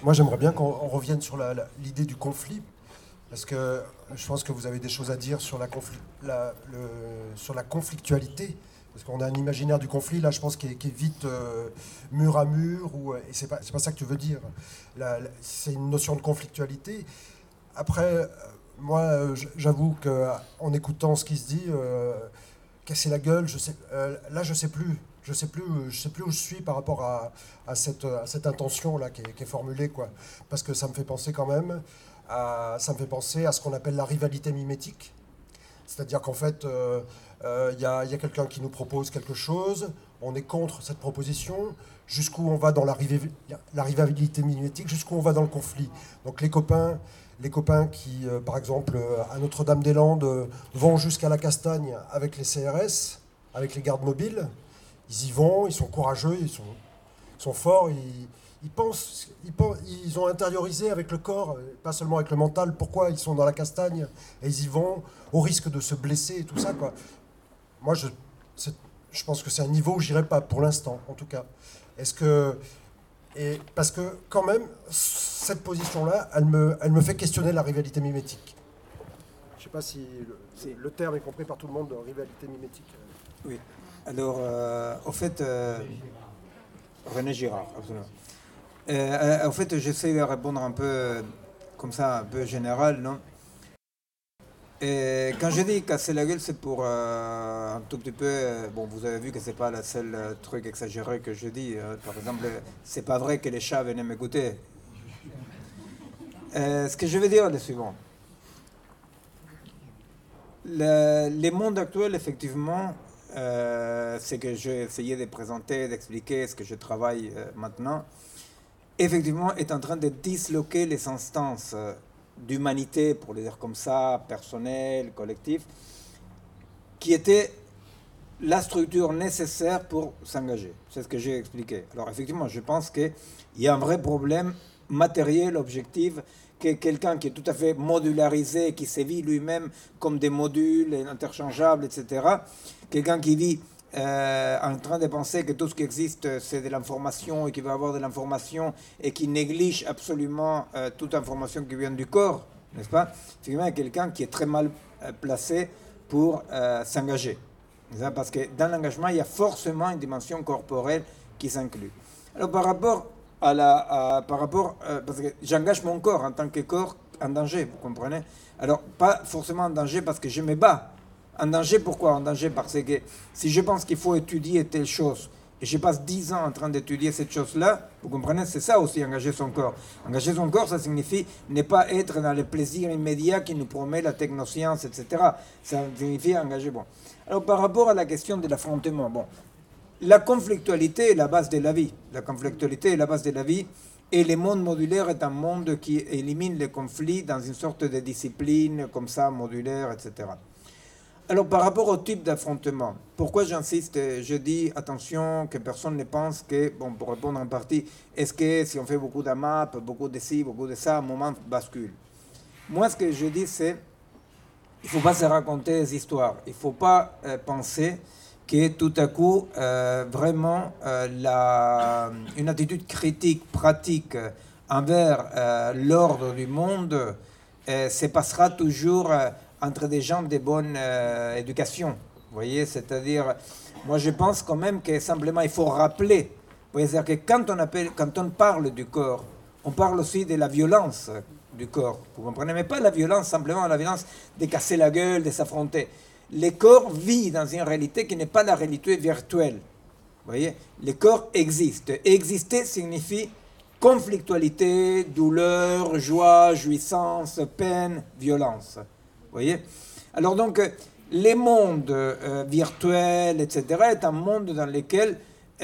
Moi, j'aimerais bien qu'on revienne sur l'idée du conflit, parce que je pense que vous avez des choses à dire sur sur la conflictualité, parce qu'on a un imaginaire du conflit, là, je pense, qui est vite mur à mur, et c'est pas ça que tu veux dire. C'est une notion de conflictualité. Après, moi, j'avoue qu'en écoutant ce qui se dit, casser la gueule, là, je sais plus. Je sais plus où je suis par rapport à cette intention-là qui est formulée, quoi. Parce que ça me fait penser quand même ça me fait penser à ce qu'on appelle la rivalité mimétique. C'est-à-dire qu'en fait, y a quelqu'un qui nous propose quelque chose, on est contre cette proposition, jusqu'où on va dans la rivalité mimétique, jusqu'où on va dans le conflit. Donc les copains qui, par exemple, à Notre-Dame-des-Landes, vont jusqu'à la Castagne avec les CRS, avec les gardes mobiles, ils y vont, ils sont courageux, ils sont forts, ils ont intériorisé avec le corps, pas seulement avec le mental, pourquoi ils sont dans la castagne, et ils y vont au risque de se blesser et tout ça, quoi. Moi, je pense que c'est un niveau où j'irai pas, pour l'instant, en tout cas. Est-ce que... Parce que, quand même, cette position-là, elle me fait questionner la rivalité mimétique. Je sais pas si le terme est compris par tout le monde, de rivalité mimétique. Oui. Alors, au fait, René Girard, absolument. En fait, j'essaie de répondre un peu comme ça, un peu général, non? Et quand je dis casser la gueule, c'est pour un tout petit peu. Bon, vous avez vu que c'est pas le seul truc exagéré que je dis. Par exemple, c'est pas vrai que les chats venaient m'écouter. Ce que je veux dire est le suivant. Les mondes actuels, effectivement, c'est que j'ai essayé de présenter, d'expliquer ce que je travaille maintenant, effectivement, est en train de disloquer les instances d'humanité, pour le dire comme ça, personnelle, collective, qui étaient la structure nécessaire pour s'engager. C'est ce que j'ai expliqué. Alors, effectivement, je pense qu'il y a un vrai problème matériel, objectif, que quelqu'un qui est tout à fait modularisé, qui se vit lui-même comme des modules interchangeables, etc., quelqu'un qui vit en train de penser que tout ce qui existe, c'est de l'information et qui va avoir de l'information et qui néglige absolument toute information qui vient du corps, n'est-ce pas? Effectivement, il y a quelqu'un qui est très mal placé pour s'engager. Parce que dans l'engagement, il y a forcément une dimension corporelle qui s'inclut. Alors par rapport parce que j'engage mon corps en tant que corps en danger, vous comprenez? Alors pas forcément en danger parce que je me bats. En danger, pourquoi? En danger parce que si je pense qu'il faut étudier telle chose, et je passe 10 ans en train d'étudier cette chose-là, vous comprenez, c'est ça aussi engager son corps. Engager son corps, ça signifie ne pas être dans le plaisir immédiat qui nous promet la technoscience, etc. Ça signifie engager, bon. Alors par rapport à la question de l'affrontement, bon, la conflictualité est la base de la vie. La conflictualité est la base de la vie. Et le monde modulaire est un monde qui élimine les conflits dans une sorte de discipline comme ça, modulaire, etc. Alors par rapport au type d'affrontement, pourquoi j'insiste? Je dis attention que personne ne pense que, bon, pour répondre en partie, est-ce que si on fait beaucoup d'AMAP, beaucoup de ci, beaucoup de ça, un moment bascule? Moi ce que je dis c'est, il ne faut pas se raconter des histoires, il ne faut pas penser que tout à coup, vraiment, une attitude critique, pratique envers l'ordre du monde se passera toujours entre des gens de bonne éducation. Vous voyez, c'est-à-dire, moi je pense quand même que simplement il faut rappeler, vous voyez, c'est-à-dire que quand on parle du corps, on parle aussi de la violence du corps, vous comprenez, mais pas la violence, simplement la violence de casser la gueule, de s'affronter. Le corps vit dans une réalité qui n'est pas la réalité virtuelle. Vous voyez, le corps existe. Et exister signifie conflictualité, douleur, joie, jouissance, peine, violence. Vous voyez? Alors donc, les mondes virtuels, etc., est un monde dans lequel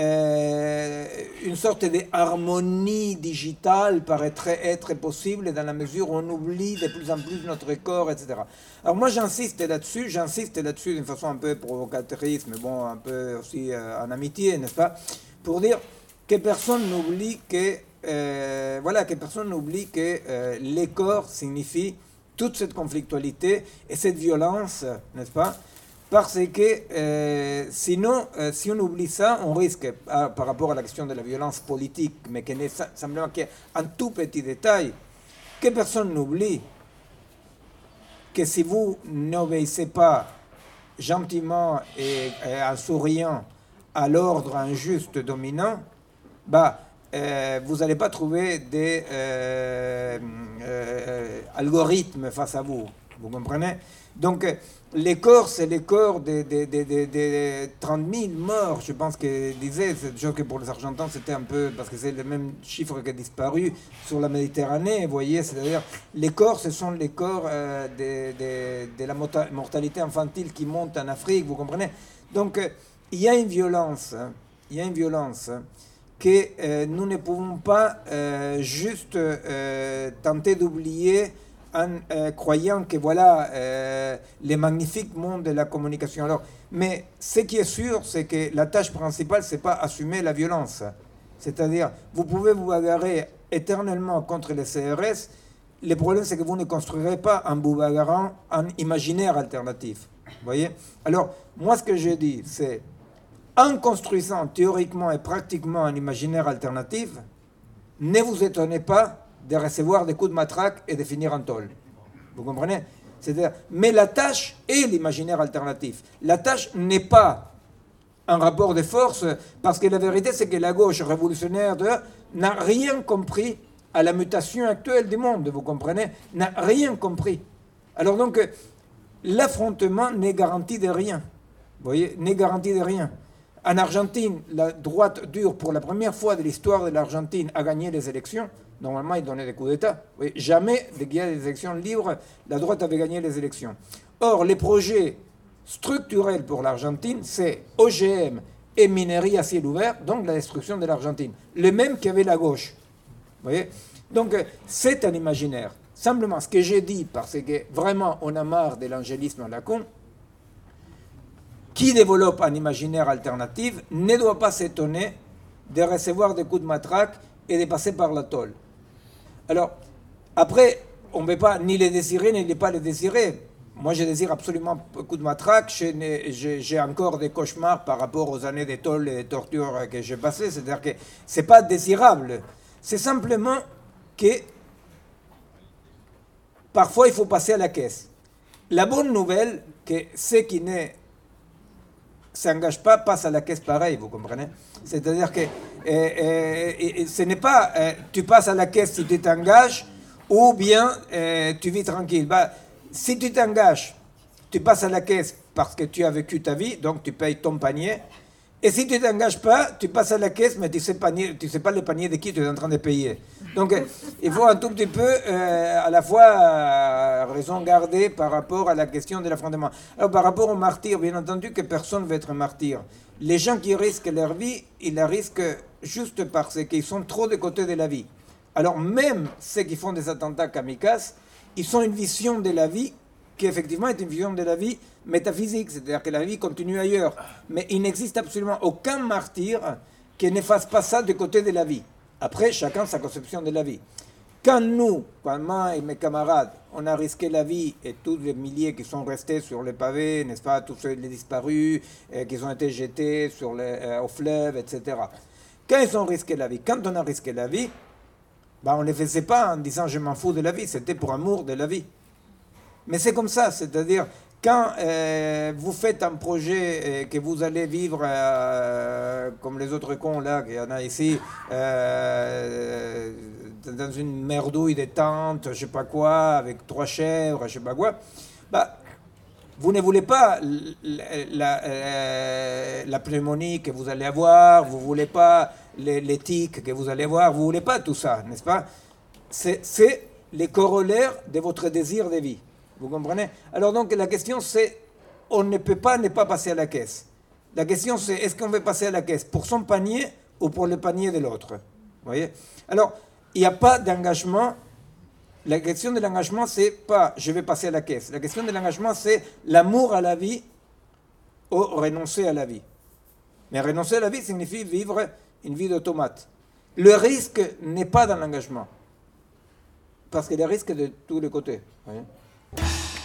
une sorte d'harmonie digitale paraîtrait être possible dans la mesure où on oublie de plus en plus notre corps, etc. Alors moi j'insiste là-dessus d'une façon un peu provocatrice, mais bon, un peu aussi en amitié, n'est-ce pas, pour dire que personne n'oublie que les corps signifient toute cette conflictualité et cette violence, n'est-ce pas, Parce que sinon, si on oublie ça, on risque, par rapport à la question de la violence politique, mais qui n'est simplement qu'un tout petit détail, que personne n'oublie que si vous n'obéissez pas gentiment et en souriant à l'ordre injuste dominant, bah, vous n'allez pas trouver des algorithmes face à vous. Vous comprenez? Donc, les corps, c'est les corps des 30 000 morts, je pense que disait, c'est chose que pour les Argentins, c'était un peu, parce que c'est le même chiffre qui a disparu sur la Méditerranée, vous voyez, c'est-à-dire, les corps, ce sont les corps de la mortalité infantile qui monte en Afrique, vous comprenez? Donc, il y a une violence, hein, il y a une violence, hein, que nous ne pouvons pas juste tenter d'oublier en croyant que voilà les magnifiques mondes de la communication. Alors, mais ce qui est sûr, c'est que la tâche principale, c'est pas assumer la violence. C'est-à-dire, vous pouvez vous bagarrer éternellement contre les CRS. Le problème, c'est que vous ne construirez pas en vous bagarrant un imaginaire alternatif. Vous voyez? Alors, moi, ce que je dis, c'est en construisant théoriquement et pratiquement un imaginaire alternatif, ne vous étonnez pas de recevoir des coups de matraque et de finir en tôle. Vous comprenez? C'est-à-dire, mais la tâche est l'imaginaire alternatif. La tâche n'est pas un rapport de force, parce que la vérité, c'est que la gauche révolutionnaire n'a rien compris à la mutation actuelle du monde, vous comprenez? N'a rien compris. Alors donc, l'affrontement n'est garanti de rien. Vous voyez? N'est garanti de rien. En Argentine, la droite dure, pour la première fois de l'histoire de l'Argentine, à gagner les élections. Normalement, il donnait des coups d'État. Oui, jamais, dès qu'il y a des élections libres, la droite avait gagné les élections. Or, les projets structurels pour l'Argentine, c'est OGM et minerie à ciel ouvert, donc la destruction de l'Argentine. Le même qu'avait la gauche. Vous voyez? Donc, c'est un imaginaire. Simplement, ce que j'ai dit, parce que vraiment, on a marre de l'angélisme à la con, qui développe un imaginaire alternatif ne doit pas s'étonner de recevoir des coups de matraque et de passer par la tôle. Alors, après, on ne peut pas ni les désirer, ni ne pas les désirer. Moi, je désire absolument beaucoup de matraque. J'ai encore des cauchemars par rapport aux années de tôle et de torture que j'ai passées. C'est-à-dire que ce n'est pas désirable. C'est simplement que parfois, il faut passer à la caisse. La bonne nouvelle, que ceux qui ne s'engagent pas passent à la caisse pareil, vous comprenez? C'est-à-dire que ce n'est pas tu passes à la caisse si tu t'engages ou bien tu vis tranquille. Bah, si tu t'engages, tu passes à la caisse parce que tu as vécu ta vie, donc tu payes ton panier. Et si tu ne t'engages pas, tu passes à la caisse, mais tu ne sais pas le panier de qui tu es en train de payer. Donc il faut un tout petit peu à la fois raison garder par rapport à la question de l'affrontement. Alors par rapport aux martyrs, bien entendu que personne ne veut être martyr. Les gens qui risquent leur vie, ils la risquent juste parce qu'ils sont trop de côté de la vie. Alors même ceux qui font des attentats kamikazes, ils ont une vision de la vie qui effectivement est une vision de la vie métaphysique, c'est-à-dire que la vie continue ailleurs. Mais il n'existe absolument aucun martyr qui ne fasse pas ça du côté de la vie. Après, chacun sa conception de la vie. Quand nous, quand moi et mes camarades, on a risqué la vie, et tous les milliers qui sont restés sur les pavés, n'est-ce pas, tous les disparus, qui ont été jetés au fleuve, etc. Quand ils ont risqué la vie, quand on a risqué la vie, ben on ne les faisait pas en disant je m'en fous de la vie, c'était pour amour de la vie. Mais c'est comme ça, c'est-à-dire quand vous faites un projet que vous allez vivre comme les autres cons là, qu'il y en a ici, dans une merdouille de tente, je sais pas quoi, avec 3 chèvres, je sais pas quoi, bah, vous ne voulez pas la pneumonie que vous allez avoir, vous ne voulez pas les tics que vous allez avoir, vous ne voulez pas tout ça, n'est-ce pas? C'est les corollaires de votre désir de vie. Vous comprenez? Alors donc la question c'est, on ne peut pas ne pas passer à la caisse. La question c'est, est-ce qu'on veut passer à la caisse pour son panier ou pour le panier de l'autre? Vous voyez? Alors, il n'y a pas d'engagement. La question de l'engagement, c'est pas je vais passer à la caisse. La question de l'engagement, c'est l'amour à la vie ou renoncer à la vie. Mais renoncer à la vie signifie vivre une vie d'automate. Le risque n'est pas dans l'engagement. Parce que le risque est de tous les côtés. Vous voyez?